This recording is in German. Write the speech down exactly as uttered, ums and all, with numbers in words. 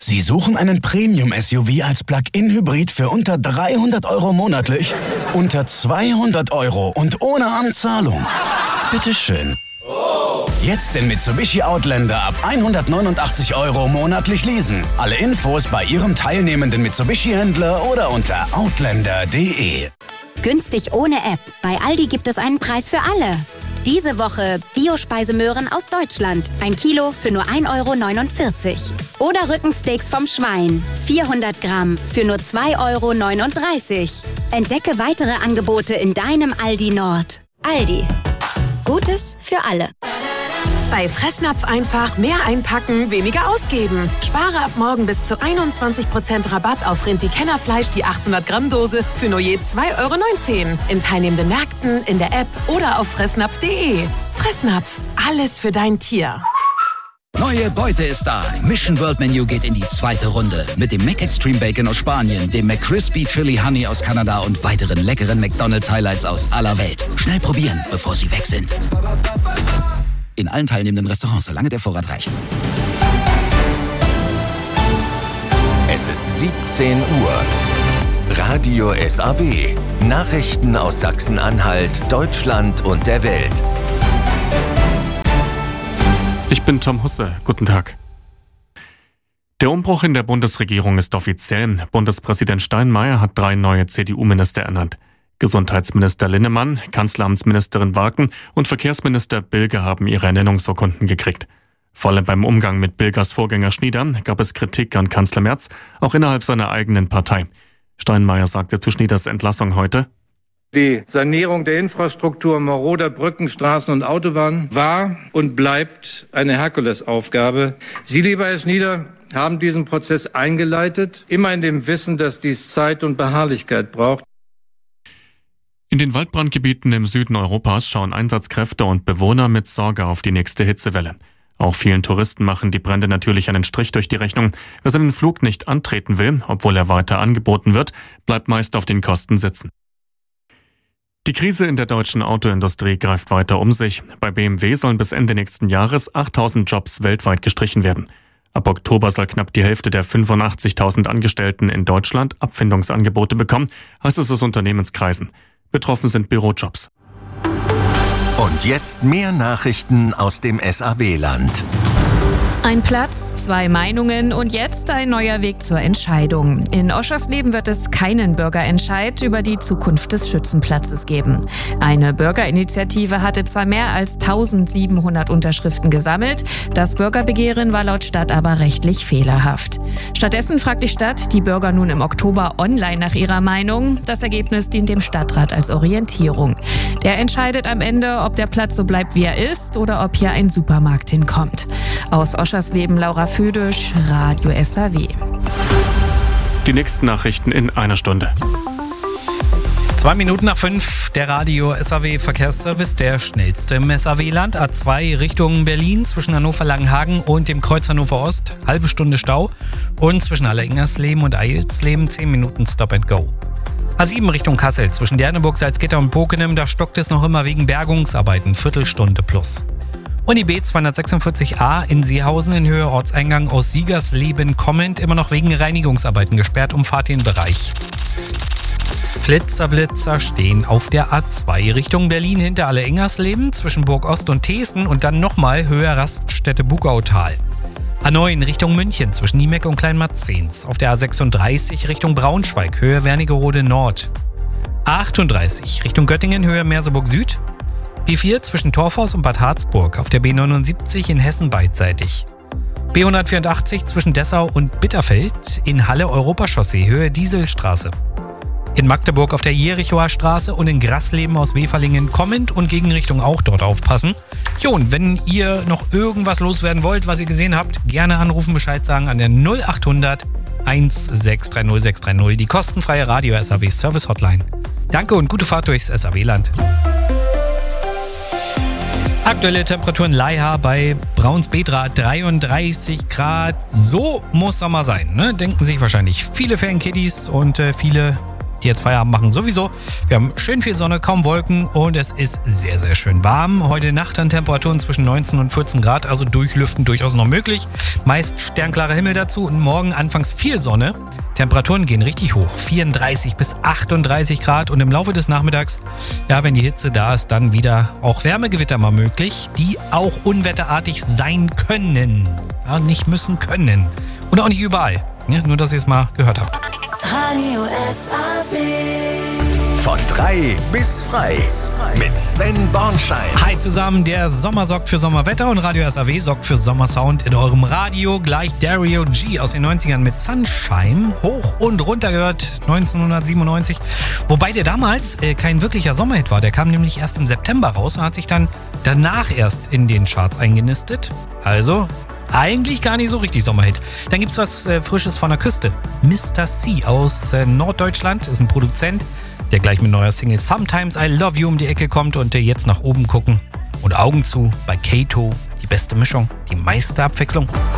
Sie suchen einen Premium-S U V als Plug-in-Hybrid für unter dreihundert Euro monatlich? Unter zweihundert Euro und ohne Anzahlung? Bitteschön. Jetzt den Mitsubishi Outlander ab hundertneunundachtzig Euro monatlich leasen. Alle Infos bei Ihrem teilnehmenden Mitsubishi-Händler oder unter outlander punkt de. Günstig ohne App. Bei Aldi gibt es einen Preis für alle. Diese Woche Bio-Speisemöhren aus Deutschland. Ein Kilo für nur ein Euro neunundvierzig. Oder Rückensteaks vom Schwein. vierhundert Gramm für nur zwei Euro neununddreißig. Entdecke weitere Angebote in deinem Aldi Nord. Aldi. Gutes für alle. Bei Fressnapf einfach mehr einpacken, weniger ausgeben. Spare ab morgen bis zu einundzwanzig Prozent Rabatt auf Rinti-Kennerfleisch, die achthundert Gramm Dose für nur je zwei Euro neunzehn. In teilnehmenden Märkten, in der App oder auf fressnapf punkt de. Fressnapf, alles für dein Tier. Neue Beute ist da. Mission World Menu geht in die zweite Runde. Mit dem McExtreme Bacon aus Spanien, dem McCrispy Chili Honey aus Kanada und weiteren leckeren McDonald's Highlights aus aller Welt. Schnell probieren, bevor sie weg sind. In allen teilnehmenden Restaurants, solange der Vorrat reicht. Es ist siebzehn Uhr. Radio S A W. Nachrichten aus Sachsen-Anhalt, Deutschland und der Welt. Ich bin Tom Husse. Guten Tag. Der Umbruch in der Bundesregierung ist offiziell. Bundespräsident Steinmeier hat drei neue C D U-Minister ernannt. Gesundheitsminister Linnemann, Kanzleramtsministerin Wagen und Verkehrsminister Bilger haben ihre Ernennungsurkunden gekriegt. Vor allem beim Umgang mit Bilgers Vorgänger Schnieder gab es Kritik an Kanzler Merz, auch innerhalb seiner eigenen Partei. Steinmeier sagte zu Schnieders Entlassung heute: Die Sanierung der Infrastruktur maroder Brücken, Straßen und Autobahnen war und bleibt eine Herkulesaufgabe. Sie, lieber Herr Schnieder, haben diesen Prozess eingeleitet, immer in dem Wissen, dass dies Zeit und Beharrlichkeit braucht. In den Waldbrandgebieten im Süden Europas schauen Einsatzkräfte und Bewohner mit Sorge auf die nächste Hitzewelle. Auch vielen Touristen machen die Brände natürlich einen Strich durch die Rechnung. Wer seinen Flug nicht antreten will, obwohl er weiter angeboten wird, bleibt meist auf den Kosten sitzen. Die Krise in der deutschen Autoindustrie greift weiter um sich. Bei B M W sollen bis Ende nächsten Jahres achttausend Jobs weltweit gestrichen werden. Ab Oktober soll knapp die Hälfte der fünfundachtzigtausend Angestellten in Deutschland Abfindungsangebote bekommen, heißt es aus Unternehmenskreisen. Betroffen sind Bürojobs. Und jetzt mehr Nachrichten aus dem S A W-Land. Ein Platz, zwei Meinungen und jetzt ein neuer Weg zur Entscheidung. In Oschersleben wird es keinen Bürgerentscheid über die Zukunft des Schützenplatzes geben. Eine Bürgerinitiative hatte zwar mehr als eintausendsiebenhundert Unterschriften gesammelt, das Bürgerbegehren war laut Stadt aber rechtlich fehlerhaft. Stattdessen fragt die Stadt die Bürger nun im Oktober online nach ihrer Meinung. Das Ergebnis dient dem Stadtrat als Orientierung. Der entscheidet am Ende, ob der Platz so bleibt, wie er ist oder ob hier ein Supermarkt hinkommt. Aus Oschersleben Laura Födisch, Radio S A W. Die nächsten Nachrichten in einer Stunde. Zwei Minuten nach fünf, der Radio S A W Verkehrsservice, der schnellste im S A W-Land. A zwei Richtung Berlin zwischen Hannover-Langenhagen und dem Kreuz Hannover Ost, halbe Stunde Stau. Und zwischen Allerengersleben und Eilsleben zehn Minuten Stop and Go. A sieben Richtung Kassel zwischen Derneburg, Salzgitter und Bokenem, da stockt es noch immer wegen Bergungsarbeiten, Viertelstunde plus. Und die B zweihundertsechsundvierzig a in Seehausen in Höhe Ortseingang aus Siegersleben kommend immer noch wegen Reinigungsarbeiten gesperrt, umfahrt den Bereich. Flitzer-Blitzer stehen auf der A zwei Richtung Berlin hinter Allerengersleben zwischen Burg Ost und Thesen und dann nochmal höher Raststätte Bugautal. A neun Richtung München zwischen Niemeck und Kleinmarzens. Auf der A sechsunddreißig Richtung Braunschweig, Höhe Wernigerode Nord. A achtunddreißig Richtung Göttingen, Höhe Merseburg Süd. B vier zwischen Torfhaus und Bad Harzburg. Auf der B neunundsiebzig in Hessen beidseitig. B hundertvierundachtzig zwischen Dessau und Bitterfeld. In Halle Europachaussee, Höhe Dieselstraße. In Magdeburg auf der Jerichoer Straße und in Grasleben aus Weferlingen kommend und Gegenrichtung auch dort aufpassen. Jo, und wenn ihr noch irgendwas loswerden wollt, was ihr gesehen habt, gerne anrufen, Bescheid sagen an der null achthundert sechshundertdreißig sechshundertdreißig, die kostenfreie Radio S A W Service Hotline. Danke und gute Fahrt durchs S A W-Land. Aktuelle Temperaturen Leiha bei Braunsbedra dreiunddreißig Grad. So muss Sommer sein, ne? Denken sich wahrscheinlich viele Ferienkiddies und äh, viele die jetzt Feierabend machen, sowieso. Wir haben schön viel Sonne, kaum Wolken und es ist sehr, sehr schön warm. Heute Nacht dann Temperaturen zwischen neunzehn und vierzehn Grad, also durchlüften durchaus noch möglich. Meist sternklarer Himmel dazu und morgen anfangs viel Sonne. Temperaturen gehen richtig hoch, vierunddreißig bis achtunddreißig Grad und im Laufe des Nachmittags, ja, wenn die Hitze da ist, dann wieder auch Wärmegewitter mal möglich, die auch unwetterartig sein können. Ja, nicht müssen, können. Und auch nicht überall. Ja, nur, dass ihr es mal gehört habt. Radio S A W. Von drei bis frei mit Sven Bornschein. Hi zusammen, der Sommer sorgt für Sommerwetter und Radio S A W sorgt für Sommersound in eurem Radio. Gleich Dario G aus den neunzigern mit Sunshine. Hoch und runter gehört neunzehnhundertsiebenundneunzig. Wobei der damals äh, kein wirklicher Sommerhit war. Der kam nämlich erst im September raus und hat sich dann danach erst in den Charts eingenistet. Also eigentlich gar nicht so richtig Sommerhit. Dann gibt's was äh, Frisches von der Küste. Mister C aus äh, Norddeutschland ist ein Produzent, der gleich mit neuer Single Sometimes I Love You um die Ecke kommt und der jetzt nach oben gucken und Augen zu bei Kato. Die beste Mischung, die meiste Abwechslung.